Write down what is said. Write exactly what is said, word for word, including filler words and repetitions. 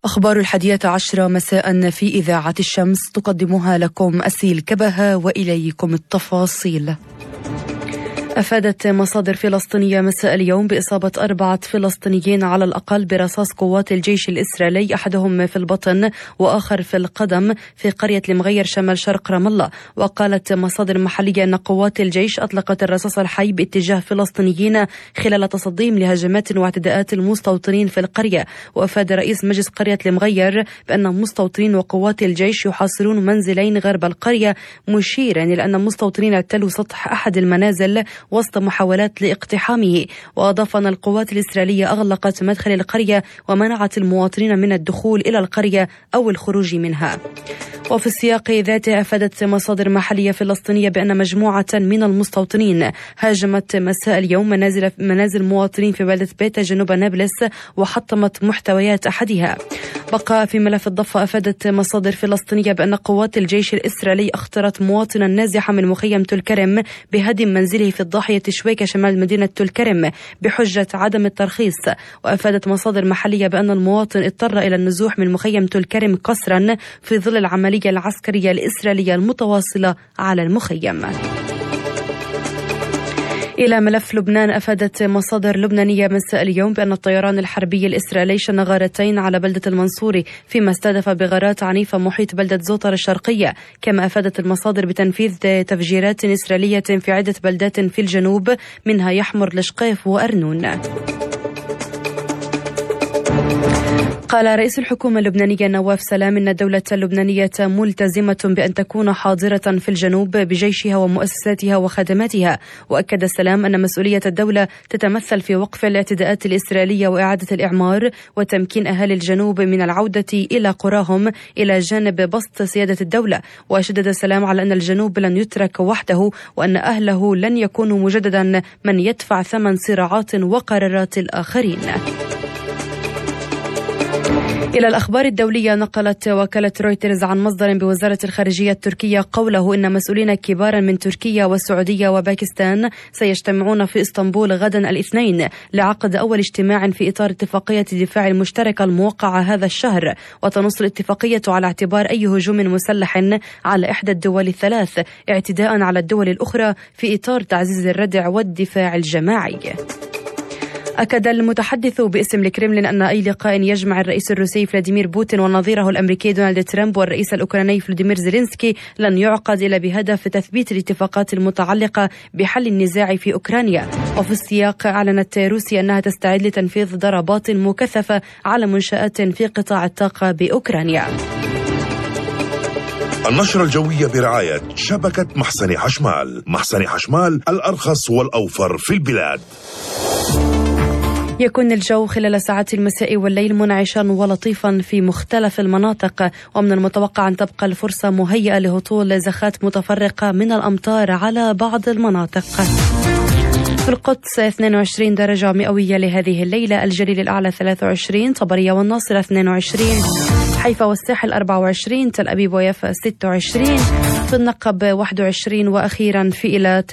أخبار الحادية عشرة مساء في إذاعة الشمس، تقدمها لكم أسيل كبهة وإليكم التفاصيل. أفادت مصادر فلسطينية مساء اليوم بإصابة أربعة فلسطينيين على الأقل برصاص قوات الجيش الإسرائيلي، أحدهم في البطن وآخر في القدم في قرية المغير شمال شرق رام الله. وقالت مصادر محلية أن قوات الجيش أطلقت الرصاص الحي باتجاه فلسطينيين خلال تصديهم لهجمات واعتداءات المستوطنين في القرية. وأفاد رئيس مجلس قرية المغير بأن مستوطنين وقوات الجيش يحاصرون منزلين غرب القرية، مشيرا إلى أن المستوطنين اعتلوا سطح أحد المنازل وسط محاولات لاقتحامه. وأضاف أن القوات الإسرائيلية أغلقت مدخل القرية ومنعت المواطنين من الدخول إلى القرية أو الخروج منها. وفي السياق ذاته أفادت مصادر محلية فلسطينية بأن مجموعة من المستوطنين هاجمت مساء اليوم منازل منازل مواطنين في بلدة بيتا جنوب نابلس وحطمت محتويات أحدها. بقى في ملف الضفة، أفادت مصادر فلسطينية بأن قوات الجيش الإسرائيلي اخترت مواطنا نازحا من مخيم تلكرم بهدم منزله في الضاحية شويكة شمال مدينة تلكرم بحجة عدم الترخيص. وأفادت مصادر محلية بأن المواطن اضطر إلى النزوح من مخيم تلكرم قسرا في ظل العملية العسكرية الإسرائيلية المتواصلة على المخيم. إلى ملف لبنان، أفادت مصادر لبنانية مساء اليوم بأن الطيران الحربي الإسرائيلي شن غارتين على بلدة المنصوري فيما استهدف بغارات عنيفة محيط بلدة زوطر الشرقية. كما أفادت المصادر بتنفيذ تفجيرات إسرائيلية في عدة بلدات في الجنوب منها يحمر لشقيف وأرنون. قال رئيس الحكومة اللبنانية نواف سلام إن الدولة اللبنانية ملتزمة بأن تكون حاضرة في الجنوب بجيشها ومؤسساتها وخدماتها. وأكد سلام أن مسؤولية الدولة تتمثل في وقف الاعتداءات الإسرائيلية وإعادة الإعمار وتمكين أهالي الجنوب من العودة إلى قراهم إلى جانب بسط سيادة الدولة. وشدد سلام على أن الجنوب لن يترك وحده وأن أهله لن يكونوا مجددا من يدفع ثمن صراعات وقرارات الآخرين. إلى الأخبار الدولية، نقلت وكالة رويترز عن مصدر بوزارة الخارجية التركية قوله إن مسؤولين كبارا من تركيا والسعودية وباكستان سيجتمعون في اسطنبول غدا الاثنين لعقد أول اجتماع في إطار اتفاقية الدفاع المشتركة الموقعة هذا الشهر. وتنص الاتفاقية على اعتبار أي هجوم مسلح على إحدى الدول الثلاث اعتداء على الدول الأخرى في إطار تعزيز الردع والدفاع الجماعي. أكد المتحدث باسم الكرملين أن أي لقاء يجمع الرئيس الروسي فلاديمير بوتين ونظيره الأمريكي دونالد ترامب والرئيس الأوكراني فلاديمير زيلينسكي لن يعقد إلا بهدف تثبيت الاتفاقات المتعلقة بحل النزاع في أوكرانيا. وفي السياق، أعلنت روسيا أنها تستعد لتنفيذ ضربات مكثفة على منشآت في قطاع الطاقة بأوكرانيا. النشرة الجوية برعاية شبكة محسن حشمال. محسن حشمال، الأرخص والأوفر في البلاد. يكون الجو خلال ساعات المساء والليل منعشا ولطيفا في مختلف المناطق، ومن المتوقع أن تبقى الفرصة مهيئة لهطول زخات متفرقة من الأمطار على بعض المناطق. في القدس اثنين وعشرين درجة مئوية لهذه الليلة، الجليل الأعلى ثلاثة وعشرين، طبرية والناصرة اثنين وعشرين، حيفا والساحل أربعة وعشرين، تل أبيب ويافا ستة وعشرين، في النقب واحد وعشرين، وأخيرا في إيلات